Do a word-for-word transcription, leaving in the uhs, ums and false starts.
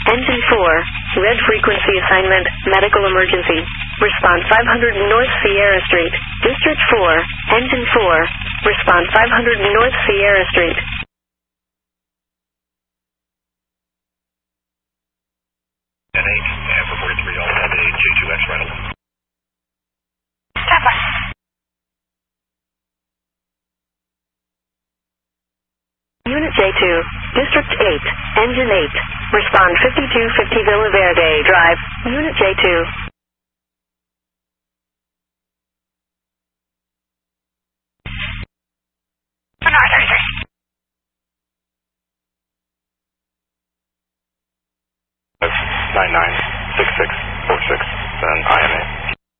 Engine four, red frequency assignment, medical emergency. Respond five hundred North Sierra Street. District four, Engine four, respond five hundred North Sierra Street. N eight, and for forty-three, all N eight, J two X rental. Stand by. Unit J two, District eight, Engine eight, respond fifty-two fifty Villa Verde Drive, Unit J two. nine nine six six four six, then I M A.